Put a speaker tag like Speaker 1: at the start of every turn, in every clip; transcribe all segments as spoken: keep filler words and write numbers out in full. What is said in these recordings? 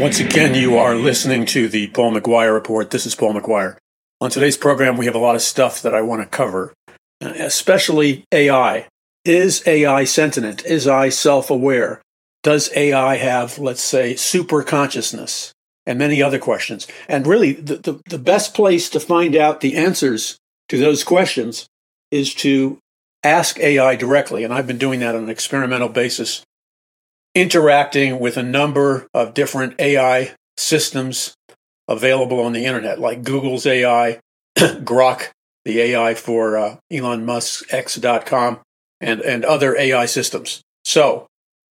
Speaker 1: Once again, you are listening to the Paul McGuire Report. This is Paul McGuire. On today's program, we have a lot of stuff that I want to cover, especially A I. Is A I sentient? Is A I self-aware? Does A I have, let's say, super consciousness? And many other questions. And really, the, the, the best place to find out the answers to those questions is to ask A I directly. And I've been doing that on an experimental basis, interacting with a number of different A I systems available on the internet, like Google's A I, Grok, the A I for uh, Elon Musk's X dot com, and, and other A I systems. So,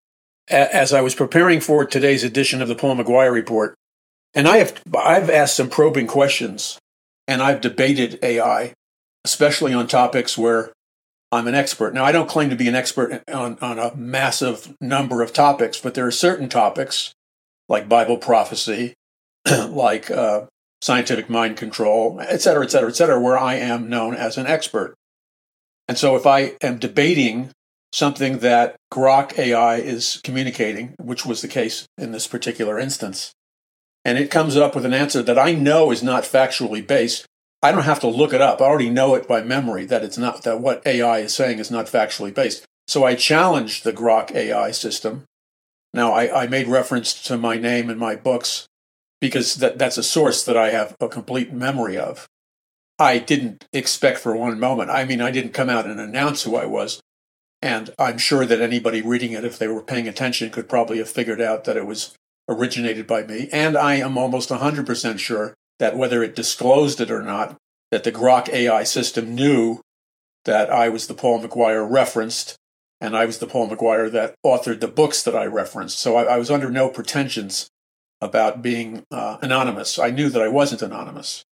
Speaker 1: a- as I was preparing for today's edition of the Paul McGuire Report, and I have I've asked some probing questions, and I've debated A I, especially on topics where I'm an expert. Now, I don't claim to be an expert on, on a massive number of topics, but there are certain topics, like Bible prophecy, like uh, scientific mind control, et cetera, et cetera, et cetera, where I am known as an expert. And so if I am debating something that Grok A I is communicating, which was the case in this particular instance, and it comes up with an answer that I know is not factually based, I don't have to look it up. I already know it by memory that it's not, that what A I is saying is not factually based. So I challenged the Grok A I system. Now, I, I made reference to my name in my books because that, that's a source that I have a complete memory of. I didn't expect for one moment. I mean, I didn't come out and announce who I was. And I'm sure that anybody reading it, if they were paying attention, could probably have figured out that it was originated by me. And I am almost one hundred percent sure that whether it disclosed it or not, that the Grok A I system knew that I was the Paul McGuire referenced, and I was the Paul McGuire that authored the books that I referenced. So I, I was under no pretensions about being uh, anonymous. I knew that I wasn't anonymous.